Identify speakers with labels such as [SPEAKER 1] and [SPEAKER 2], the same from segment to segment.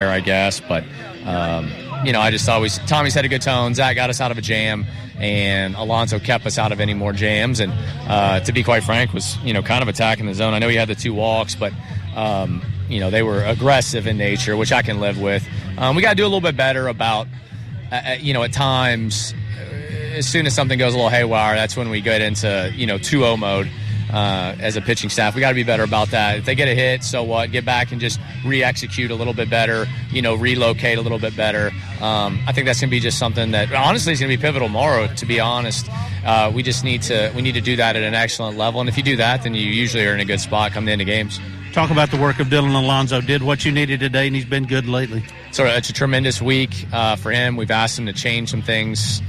[SPEAKER 1] I guess. But, I just always – Tommy set a good tone. Zach got us out of a jam, and Alonzo kept us out of any more jams. And to be quite frank, was, kind of attacking the zone. I know he had the 2 walks, but, they were aggressive in nature, which I can live with. We got to do a little bit better about, at times, as soon as something goes a little haywire, that's when we get into, 2-0 mode. As a pitching staff, we got to be better about that. If they get a hit, so what? Get back and just re-execute a little bit better, relocate a little bit better. I think that's going to be just something that honestly is going to be pivotal tomorrow, to be honest. We need to do that at an excellent level. And if you do that, then you usually are in a good spot come the end of games.
[SPEAKER 2] Talk about the work of Dylan Alonzo. Did what you needed today, and he's been good lately. So
[SPEAKER 1] it's a tremendous week for him. We've asked him to change some things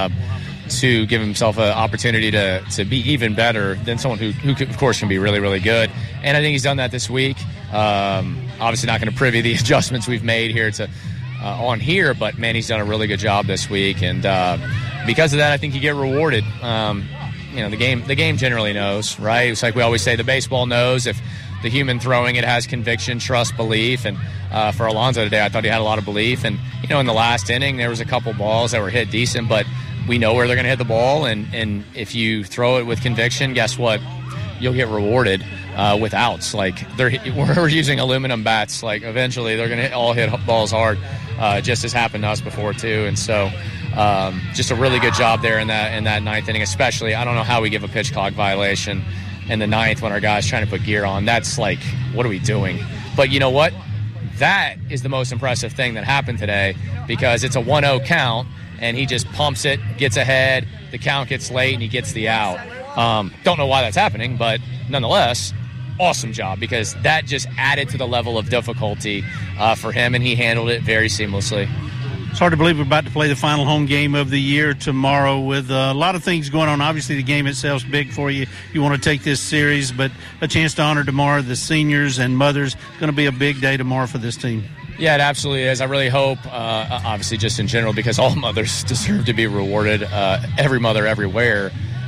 [SPEAKER 1] to give himself an opportunity to be even better than someone who of course, can be really, really good. And I think he's done that this week. Obviously not going to privy the adjustments we've made here on here, but, man, he's done a really good job this week. And because of that, I think you get rewarded. The game generally knows, right? It's like we always say, the baseball knows if the human throwing it has conviction, trust, belief. And for Alonzo today, I thought he had a lot of belief. And, in the last inning, there was a couple balls that were hit decent, but we know where they're going to hit the ball, and if you throw it with conviction, guess what? You'll get rewarded with outs. Like, we're using aluminum bats. Like, eventually they're going to all hit balls hard, just as happened to us before too. And so, just a really good job there in that ninth inning. Especially, I don't know how we give a pitch clock violation in the ninth when our guy's trying to put gear on. That's like, what are we doing? But you know what? That is the most impressive thing that happened today, because it's a 1-0 count. And he just pumps it, gets ahead, the count gets late, and he gets the out. Don't know why that's happening, but nonetheless, awesome job, because that just added to the level of difficulty for him, and he handled it very seamlessly.
[SPEAKER 2] It's hard to believe we're about to play the final home game of the year tomorrow with a lot of things going on. Obviously, the game itself is big for you. You want to take this series, but a chance to honor tomorrow the seniors and mothers. Going to be a big day tomorrow for this team.
[SPEAKER 1] Yeah, it absolutely is. I really hope, obviously just in general, because all mothers deserve to be rewarded, every mother everywhere,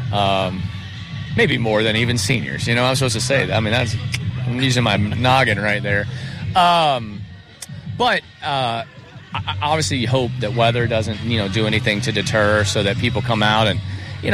[SPEAKER 1] maybe more than even seniors. I'm supposed to say that. I mean, I'm using my noggin right there. But I obviously hope that weather doesn't, do anything to deter, so that people come out and,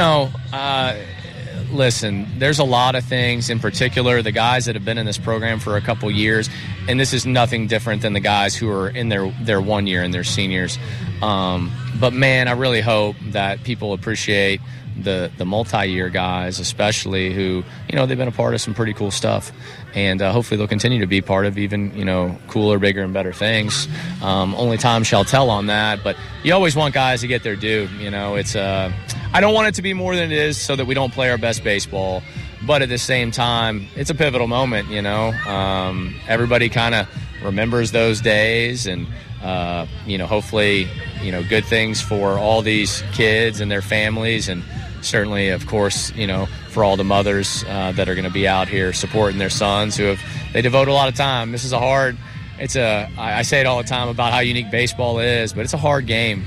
[SPEAKER 1] listen, there's a lot of things, in particular the guys that have been in this program for a couple years, and this is nothing different than the guys who are in their 1 year and their seniors. But, man, I really hope that people appreciate the multi-year guys, especially who, they've been a part of some pretty cool stuff. And hopefully they'll continue to be part of even, cooler, bigger, and better things. Only time shall tell on that. But you always want guys to get their due. It's I don't want it to be more than it is, so that we don't play our best baseball. But at the same time, it's a pivotal moment, Everybody kind of remembers those days, and, hopefully, good things for all these kids and their families, and certainly, of course, for all the mothers that are going to be out here supporting their sons they devote a lot of time. This is I say it all the time about how unique baseball is, but it's a hard game.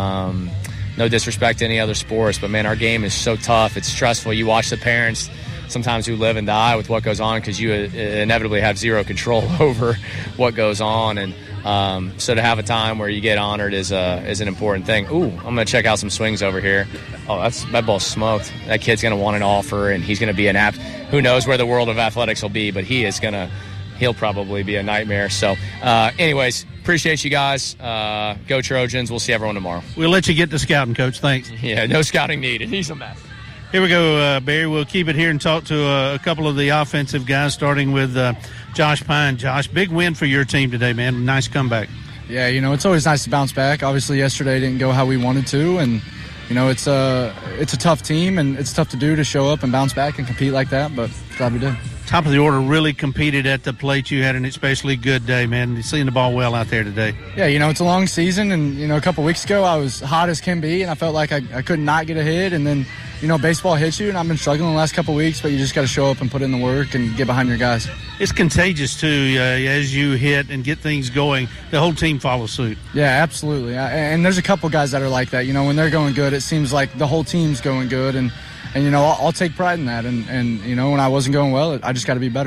[SPEAKER 1] No disrespect to any other sports, but, man, our game is so tough. It's stressful. You watch the parents sometimes who live and die with what goes on, because you inevitably have zero control over what goes on. And so to have a time where you get honored is an important thing. Ooh, I'm going to check out some swings over here. Oh, that ball's smoked. That kid's going to want an offer, and he's going to be an app. Who knows where the world of athletics will be, but he'll probably be a nightmare. So anyways, appreciate you guys. Go Trojans. We'll see everyone tomorrow.
[SPEAKER 2] We'll let you get to scouting, Coach. Thanks.
[SPEAKER 1] Yeah, no scouting needed. He's a mess.
[SPEAKER 2] Here we go, Barry. We'll keep it here and talk to a couple of the offensive guys, starting with Josh Pine. Josh, big win for your team today, man. Nice comeback.
[SPEAKER 3] Yeah, it's always nice to bounce back. Obviously, yesterday didn't go how we wanted to, and it's a tough team, and it's tough to do, to show up and bounce back and compete like that, but glad we did.
[SPEAKER 2] Top of the order really competed at the plate. You had an especially good day, man. You're seeing the ball well out there today.
[SPEAKER 3] Yeah, it's a long season, and, a couple weeks ago I was hot as can be, and I felt like I could not get a hit, and then, baseball hits you, and I've been struggling the last couple weeks, but you just got to show up and put in the work and get behind your guys.
[SPEAKER 2] It's contagious, too. As you hit and get things going, the whole team follows suit.
[SPEAKER 3] Yeah, absolutely. And there's a couple guys that are like that. When they're going good, it seems like the whole team's going good, and I'll take pride in that. And when I wasn't going well, I just got to be better.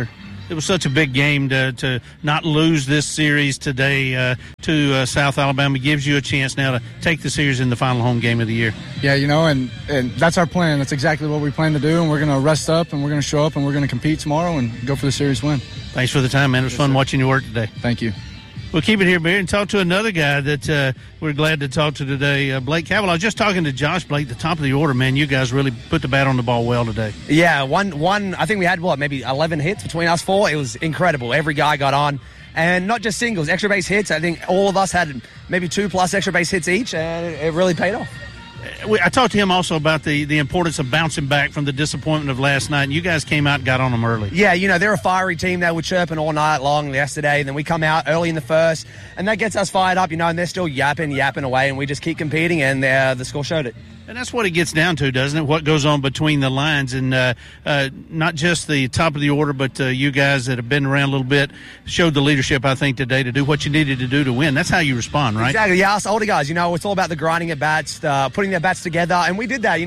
[SPEAKER 2] it was such a big game to not lose this series today to South Alabama. Gives you a chance now to take the series in the final home game of the year.
[SPEAKER 3] Yeah, and that's our plan. That's exactly what we plan to do, and we're going to rest up, and we're going to show up, and we're going to compete tomorrow and go for the series win.
[SPEAKER 2] Thanks for the time, man. It was fun watching you work today.
[SPEAKER 3] Thank you.
[SPEAKER 2] We'll keep it here, Barry, and talk to another guy that we're glad to talk to today, Blake Cavalier. Just talking to Josh Blake, the top of the order, man. You guys really put the bat on the ball well today.
[SPEAKER 4] Yeah, one. I think we had, maybe 11 hits between us four. It was incredible. Every guy got on. And not just singles, extra base hits. I think all of us had maybe 2+ extra base hits each, and it really paid off.
[SPEAKER 2] I talked to him also about the importance of bouncing back from the disappointment of last night, and you guys came out and got on them early.
[SPEAKER 4] Yeah, they're a fiery team. They were chirping all night long yesterday, and then we come out early in the first, and that gets us fired up, and they're still yapping away, and we just keep competing, and the score showed it.
[SPEAKER 2] And that's what it gets down to, doesn't it? What goes on between the lines, and not just the top of the order, but you guys that have been around a little bit showed the leadership, I think, today to do what you needed to do to win. That's how you respond, right?
[SPEAKER 4] Exactly. Yeah, us older guys, it's all about the grinding at bats, putting their bats together, and we did that.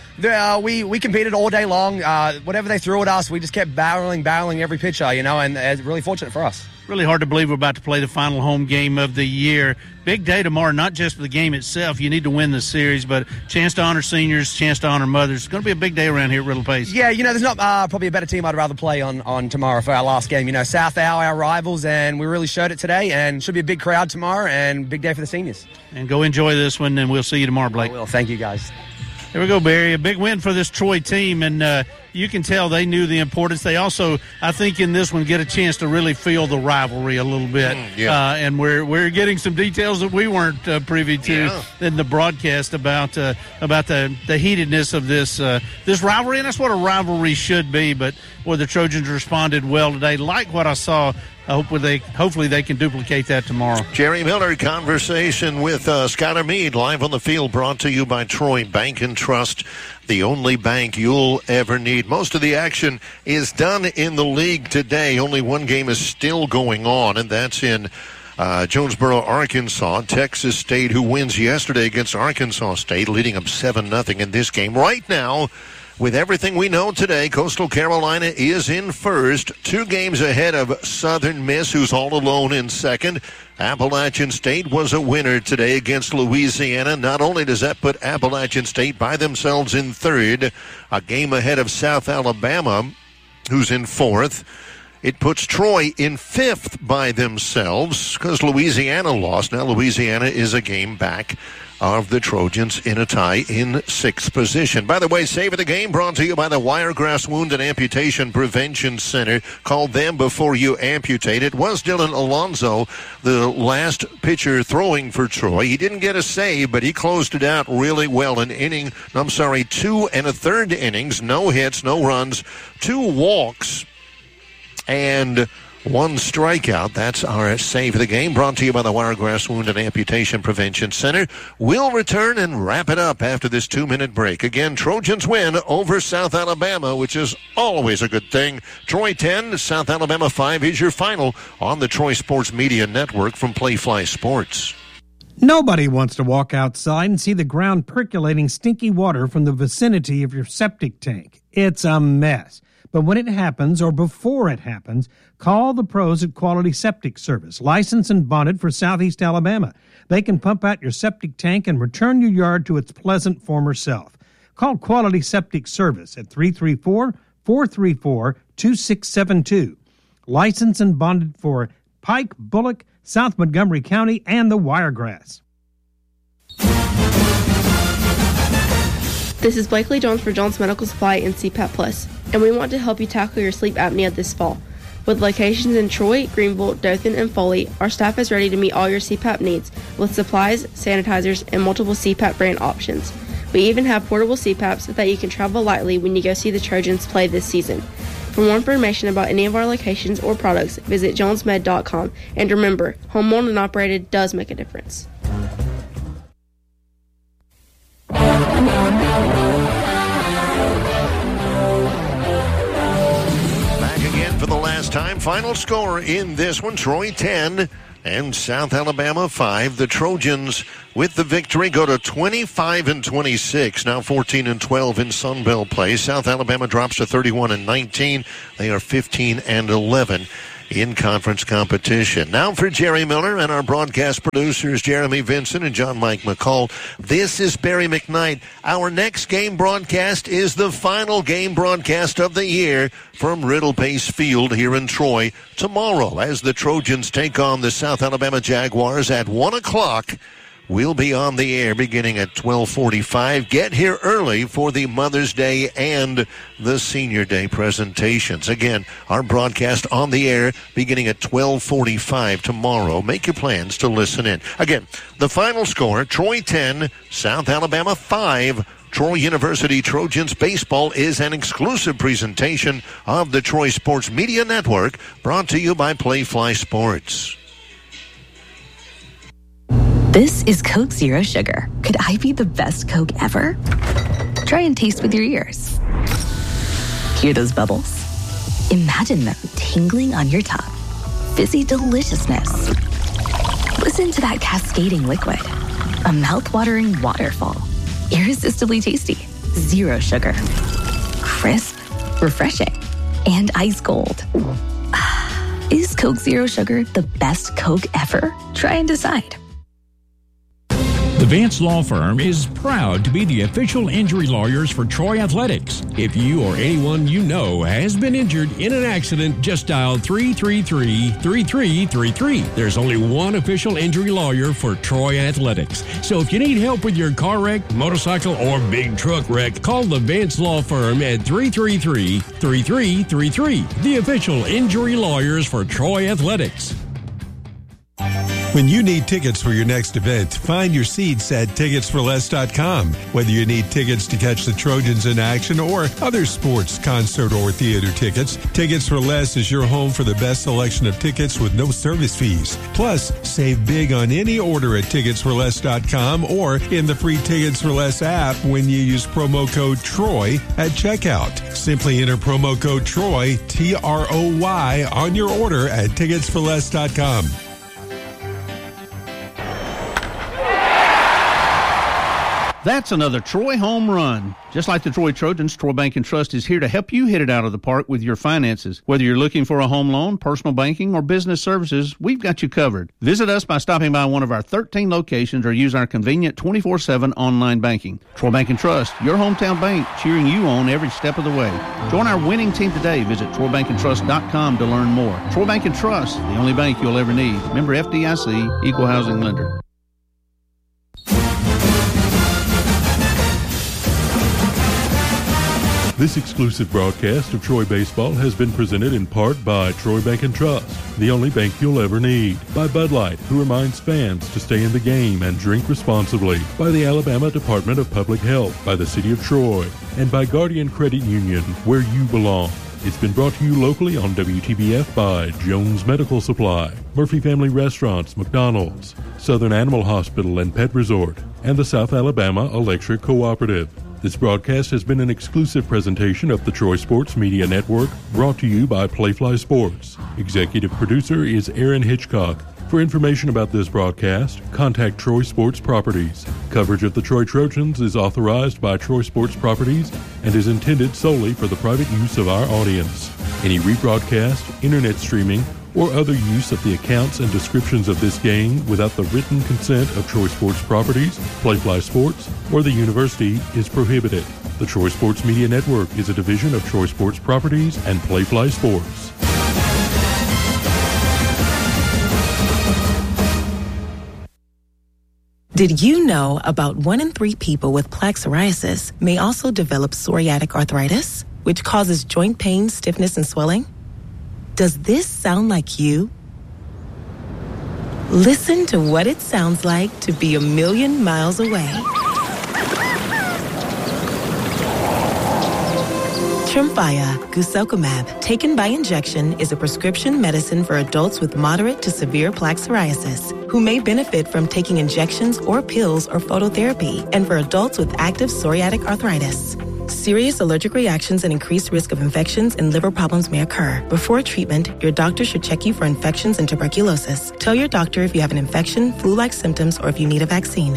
[SPEAKER 4] We competed all day long. Whatever they threw at us, we just kept barreling every pitcher, and it's really fortunate for us.
[SPEAKER 2] Really hard to believe we're about to play the final home game of the year. Big day tomorrow, not just for the game itself. You need to win the series, but chance to honor seniors, chance to honor mothers. It's going to be a big day around here at Riddle Pace.
[SPEAKER 4] Yeah, there's not probably a better team I'd rather play on tomorrow for our last game. South Al, our rivals, and we really showed it today, and should be a big crowd tomorrow, and big day for the seniors.
[SPEAKER 2] And go enjoy this one, and we'll see you tomorrow, Blake.
[SPEAKER 4] I will. Thank you, guys.
[SPEAKER 2] Here we go, Barry. A big win for this Troy team, and you can tell they knew the importance. They also, I think, in this one, get a chance to really feel the rivalry a little bit. And we're getting some details that we weren't privy to in the broadcast about the heatedness of this rivalry, and that's what a rivalry should be. But the Trojans responded well today. Like what I saw. Hopefully they can duplicate that tomorrow.
[SPEAKER 5] Jerry Miller, conversation with Skylar Meade, live on the field, brought to you by Troy Bank and Trust, the only bank you'll ever need. Most of the action is done in the league today. Only one game is still going on, and that's in Jonesboro, Arkansas. Texas State, who wins yesterday against Arkansas State, leading them 7-0 in this game. Right now, with everything we know today, Coastal Carolina is in first, 2 games ahead of Southern Miss, who's all alone in second. Appalachian State was a winner today against Louisiana. Not only does that put Appalachian State by themselves in third, a game ahead of South Alabama, who's in fourth. It puts Troy in fifth by themselves because Louisiana lost. Now Louisiana is a game back of the Trojans in a tie in sixth position. By the way, Save of the Game brought to you by the Wiregrass Wound and Amputation Prevention Center. Call them before you amputate. It was Dylan Alonso, the last pitcher throwing for Troy. He didn't get a save, but he closed it out really well. 2 1/3 innings, no hits, no runs, 2 walks, and 1 strikeout. That's our Save of the Game, brought to you by the Wiregrass Wound and Amputation Prevention Center. We'll return and wrap it up after this 2-minute break. Again, Trojans win over South Alabama, which is always a good thing. Troy 10, South Alabama 5 is your final on the Troy Sports Media Network from Playfly Sports.
[SPEAKER 6] Nobody wants to walk outside and see the ground percolating stinky water from the vicinity of your septic tank. It's a mess. But when it happens, or before it happens, call the pros at Quality Septic Service, licensed and bonded for Southeast Alabama. They can pump out your septic tank and return your yard to its pleasant former self. Call Quality Septic Service at 334-434-2672. Licensed and bonded for Pike, Bullock, South Montgomery County, and the Wiregrass.
[SPEAKER 7] This is Blakely Jones for Jones Medical Supply and CPAP Plus, and we want to help you tackle your sleep apnea this fall. With locations in Troy, Greenville, Dothan, and Foley, our staff is ready to meet all your CPAP needs with supplies, sanitizers, and multiple CPAP brand options. We even have portable CPAPs that you can travel lightly when you go see the Trojans play this season. For more information about any of our locations or products, visit jonesmed.com. And remember, home-owned and operated does make a difference.
[SPEAKER 5] Back again for the last time. Final score in this one, Troy 10, and South Alabama 5. The Trojans, with the victory, go to 25-26, now 14-12 in Sun Belt play. South Alabama drops to 31-19. They are 15-11 in conference competition. Now for Jerry Miller and our broadcast producers, Jeremy Vincent and John Mike McCall. This is Barry McKnight. Our next game broadcast is the final game broadcast of the year from Riddle Pace Field here in Troy tomorrow as the Trojans take on the South Alabama Jaguars at 1 o'clock. We'll be on the air beginning at 12:45. Get here early for the Mother's Day and the Senior Day presentations. Again, our broadcast on the air beginning at 12:45 tomorrow. Make your plans to listen in. Again, the final score, Troy 10, South Alabama 5. Troy University Trojans baseball is an exclusive presentation of the Troy Sports Media Network, brought to you by Playfly Sports.
[SPEAKER 8] This is Coke Zero Sugar. Could I be the best Coke ever? Try and taste with your ears. Hear those bubbles? Imagine them tingling on your tongue. Fizzy deliciousness. Listen to that cascading liquid. A mouth-watering waterfall. Irresistibly tasty. Zero sugar. Crisp, refreshing, and ice cold. Is Coke Zero Sugar the best Coke ever? Try and decide.
[SPEAKER 9] The Vance Law Firm is proud to be the official injury lawyers for Troy Athletics. If you or anyone you know has been injured in an accident, just dial 333-3333. There's only one official injury lawyer for Troy Athletics. So if you need help with your car wreck, motorcycle, or big truck wreck, call the Vance Law Firm at 333-3333. The official injury lawyers for Troy Athletics.
[SPEAKER 10] When you need tickets for your next event, find your seats at ticketsforless.com. Whether you need tickets to catch the Trojans in action or other sports, concert, or theater tickets, Tickets for Less is your home for the best selection of tickets with no service fees. Plus, save big on any order at ticketsforless.com or in the free Tickets for Less app when you use promo code TROY at checkout. Simply enter promo code TROY, TROY, on your order at ticketsforless.com.
[SPEAKER 2] That's another Troy home run. Just like the Troy Trojans, Troy Bank and Trust is here to help you hit it out of the park with your finances. Whether you're looking for a home loan, personal banking, or business services, we've got you covered. Visit us by stopping by one of our 13 locations or use our convenient 24/7 online banking. Troy Bank and Trust, your hometown bank, cheering you on every step of the way. Join our winning team today. Visit TroyBankandTrust.com to learn more. Troy Bank and Trust, the only bank you'll ever need. Member FDIC, Equal Housing Lender.
[SPEAKER 11] This exclusive broadcast of Troy Baseball has been presented in part by Troy Bank and Trust, the only bank you'll ever need, by Bud Light, who reminds fans to stay in the game and drink responsibly, by the Alabama Department of Public Health, by the City of Troy, and by Guardian Credit Union, where you belong. It's been brought to you locally on WTBF by Jones Medical Supply, Murphy Family Restaurants, McDonald's, Southern Animal Hospital and Pet Resort, and the South Alabama Electric Cooperative. This broadcast has been an exclusive presentation of the Troy Sports Media Network, brought to you by Playfly Sports. Executive producer is Aaron Hitchcock. For information about this broadcast, contact Troy Sports Properties. Coverage of the Troy Trojans is authorized by Troy Sports Properties and is intended solely for the private use of our audience. Any rebroadcast, internet streaming, or other use of the accounts and descriptions of this game without the written consent of Troy Sports Properties, Playfly Sports, or the university is prohibited. The Troy Sports Media Network is a division of Troy Sports Properties and Playfly Sports.
[SPEAKER 12] Did you know about 1 in 3 people with plaque psoriasis may also develop psoriatic arthritis, which causes joint pain, stiffness, and swelling? Does this sound like you? Listen to what it sounds like to be a million miles away. Tremfya, guselkumab, taken by injection, is a prescription medicine for adults with moderate to severe plaque psoriasis who may benefit from taking injections or pills or phototherapy, and for adults with active psoriatic arthritis. Serious allergic reactions and increased risk of infections and liver problems may occur. Before treatment, your doctor should check you for infections and tuberculosis. Tell your doctor if you have an infection, flu-like symptoms, or if you need a vaccine.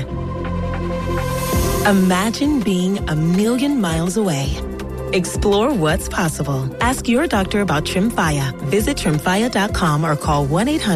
[SPEAKER 12] Imagine being 1,000,000 miles away. Explore what's possible. Ask your doctor about Tremfya. Visit Tremfya.com or call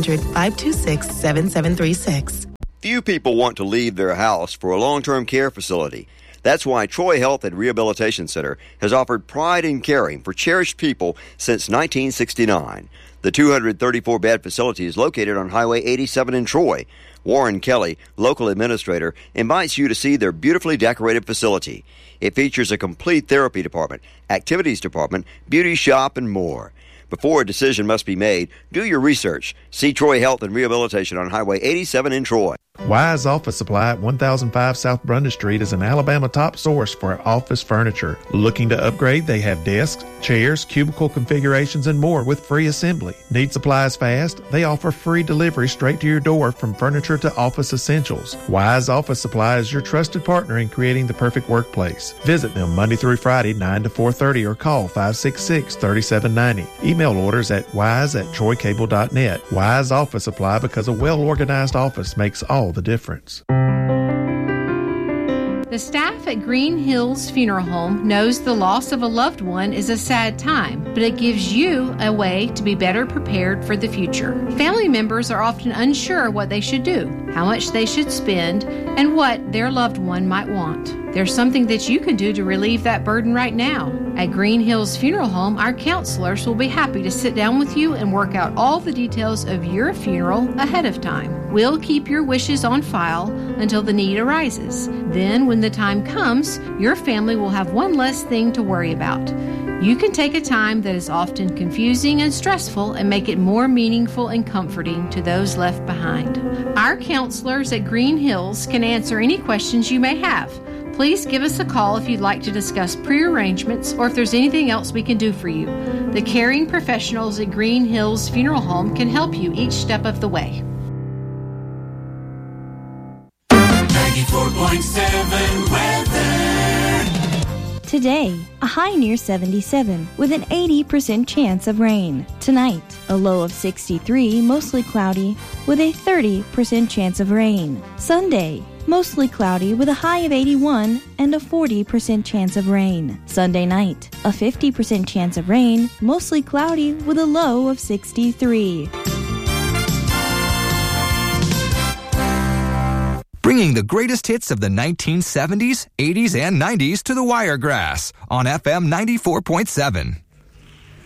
[SPEAKER 12] 1-800-526-7736.
[SPEAKER 13] Few people want to leave their house for a long-term care facility. That's why Troy Health and Rehabilitation Center has offered pride in caring for cherished people since 1969. The 234-bed facility is located on Highway 87 in Troy. Warren Kelly, local administrator, invites you to see their beautifully decorated facility. It features a complete therapy department, activities department, beauty shop, and more. Before a decision must be made, do your research. See Troy Health and Rehabilitation on Highway 87 in Troy.
[SPEAKER 14] Wise Office Supply at 1005 South Brunda Street is an Alabama top source for office furniture. Looking to upgrade? They have desks, chairs, cubicle configurations, and more with free assembly. Need supplies fast? They offer free delivery straight to your door from furniture to office essentials. Wise Office Supply is your trusted partner in creating the perfect workplace. Visit them Monday through Friday, 9 to 4:30, or call 566-3790. Email orders at wise@troycable.net. Wise Office Supply, because a well-organized office makes all the difference.
[SPEAKER 15] The staff at Green Hills Funeral Home knows the loss of a loved one is a sad time, but it gives you a way to be better prepared for the future. Family members are often unsure what they should do, how much they should spend, and what their loved one might want. There's something that you can do to relieve that burden right now. At Green Hills Funeral Home, our counselors will be happy to sit down with you and work out all the details of your funeral ahead of time. We'll keep your wishes on file until the need arises. Then, when the time comes, your family will have one less thing to worry about. You can take a time that is often confusing and stressful and make it more meaningful and comforting to those left behind. Our counselors at Green Hills can answer any questions you may have. Please give us a call if you'd like to discuss pre-arrangements or if there's anything else we can do for you. The caring professionals at Green Hills Funeral Home can help you each step of the way.
[SPEAKER 16] 94.7 weather.
[SPEAKER 17] Today, a high near 77 with an 80% chance of rain. Tonight, a low of 63, mostly cloudy, with a 30% chance of rain. Sunday, mostly cloudy with a high of 81 and a 40% chance of rain. Sunday night, a 50% chance of rain, mostly cloudy with a low of 63.
[SPEAKER 18] Bringing the greatest hits of the 1970s, 80s, and 90s to the Wiregrass on FM 94.7.